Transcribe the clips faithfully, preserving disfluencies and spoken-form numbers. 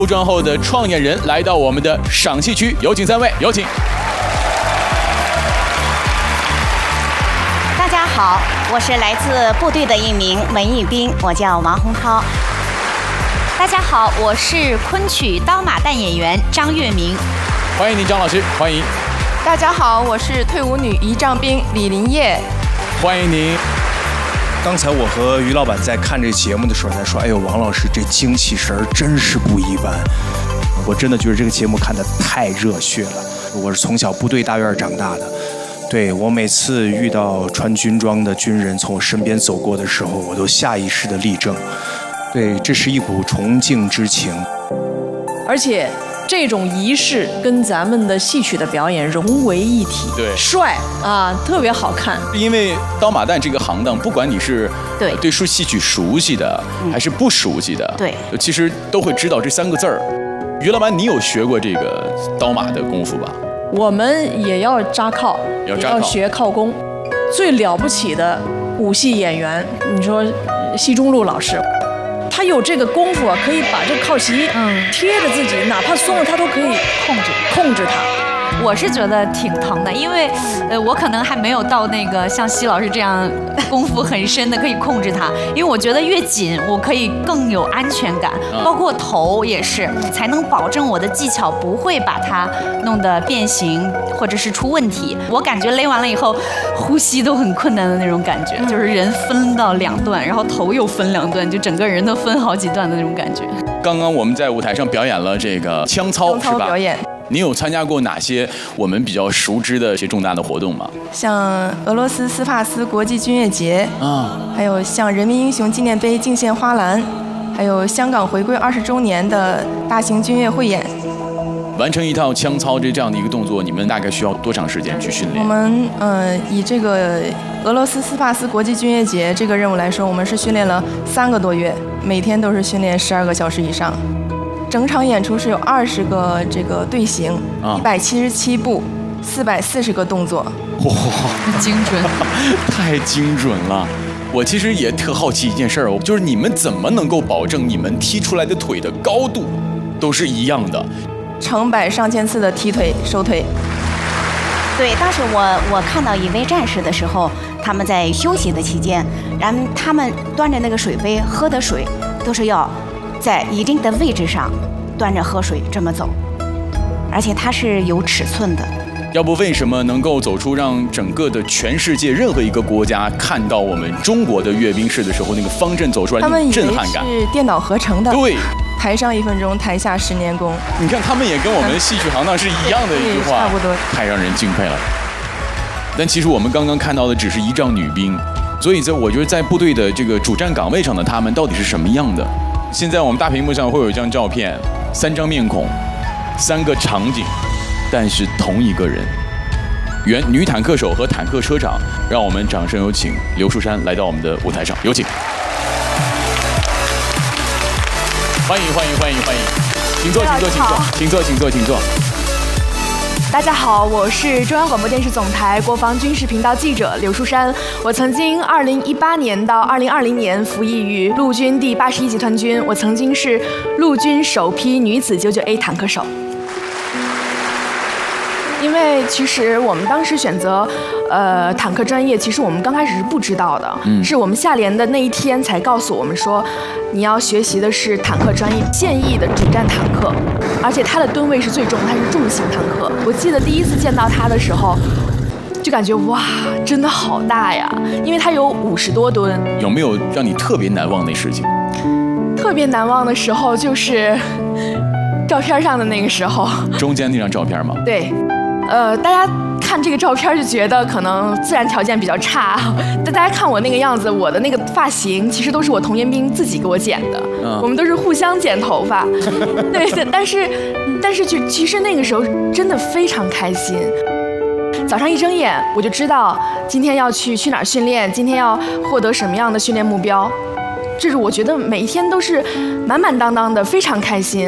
出装后的创业人来到我们的赏戏区，有请三位，有请。 大家好，我是来自部队的一名文艺兵，我叫王洪涛。 大家好，我是昆曲刀马旦演员张月明。 欢迎您，张老师，欢迎。 大家好，我是退伍女仪仗兵李林叶。 欢迎您。 刚才我和于老板在看这个节目的时候，他说：“哎呦，王老师这精气神儿真是不一般。”我真的觉得这个节目看得太热血了。我是从小部队大院长大的，对我每次遇到穿军装的军人从我身边走过的时候，我都下意识的立正。对，这是一股崇敬之情。 而且这种仪式跟咱们的戏曲的表演融为一体， 对， 帅啊，特别好看。 因为刀马旦这个行当，不管你是对对说戏曲熟悉的，还是不熟悉的， 对， 其实都会知道这三个字儿。于老板，你有学过这个刀马的功夫吧？ 我们也要扎靠， 要扎靠， 也要学靠功。最了不起的武戏演员，你说奚中路老师。他有这个功夫啊，可以把这靠旗嗯贴着自己，哪怕松了他都可以控制控制它。 我是觉得挺疼的，因为呃我可能还没有到那个像奚老师这样功夫很深的可以控制它，因为我觉得越紧我可以更有安全感，包括头也是，才能保证我的技巧不会把它弄得变形或者是出问题。我感觉勒完了以后呼吸都很困难的那种感觉，就是人分到两段，然后头又分两段，就整个人都分好几段的那种感觉。 刚刚我们在舞台上表演了这个枪操， 枪操表演。 你有参加过哪些我们比较熟知的一些重大的活动吗？ 像俄罗斯斯帕斯国际军乐节啊， 还有像人民英雄纪念碑敬献花篮，还有香港回归二十周年的大型军乐汇演。 完成一套枪操这这样的一个动作，你们大概需要多长时间去训练？ 我们呃以这个俄罗斯斯帕斯国际军乐节这个任务来说，我们是训练了三个多月，每天都是训练十二个小时以上。整场演出是有二十个这个队形，一百七十七步，四百四十个动作。 哇， 精准， 太精准了！我其实也特好奇一件事儿，就是你们怎么能够保证你们踢出来的腿的高度都是一样的？ 成百上千次的踢腿、收腿。 对，当时我我看到一位战士的时候，他们在休息的期间，然后他们端着那个水杯喝的水，都是要在一定的位置上端着喝水这么走，而且它是有尺寸的。 要不为什么能够走出让整个的全世界任何一个国家看到我们中国的阅兵式的时候那个方阵走出来那种震撼感？ 他们以为是电脑合成的。 对， 台上一分钟，台下十年功。 你看他们也跟我们戏曲行当是一样的一句话， 差不多， 太让人敬佩了。但其实我们刚刚看到的只是仪仗女兵，所以在我觉得在部队的这个主战岗位上的他们到底是什么样的？现在我们大屏幕上会有一张照片，三张面孔，三个场景，但是同一个人。原女坦克手和坦克车长，让我们掌声有请刘淑珊来到我们的舞台上，有请。欢迎欢迎欢迎欢迎，请坐请坐请坐请坐请坐请坐。 大家好，我是中央广播电视总台国防军事频道记者刘淑珊。我曾经二零一八年到二零二零年服役于陆军第八十一集团军，我曾经是陆军首批女子九九 A 坦克手。因为其实我们当时选择，呃，坦克专业，其实我们刚开始是不知道的，嗯、是我们下连的那一天才告诉我们说，你要学习的是坦克专业，现役的主战坦克，而且它的吨位是最重，它是重型坦克。我记得第一次见到它的时候，就感觉哇，真的好大呀，因为它有五十多吨。 有没有让你特别难忘的事情？ 特别难忘的时候就是照片上的那个时候。 中间那张照片吗？ 对。呃，大家看这个照片就觉得可能自然条件比较差，但大家看我那个样子，我的那个发型其实都是我童颜兵自己给我剪的，嗯、我们都是互相剪头发。对，但是但是就其实那个时候真的非常开心。早上一睁眼我就知道今天要去去哪儿训练，今天要获得什么样的训练目标，这是我觉得每一天都是满满当当的，非常开心。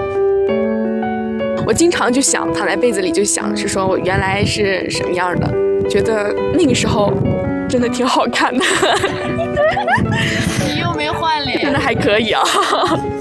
我经常就想躺在被子里就想，是说我原来是什么样的，觉得那个时候真的挺好看的。 你又没换脸， 真的还可以啊。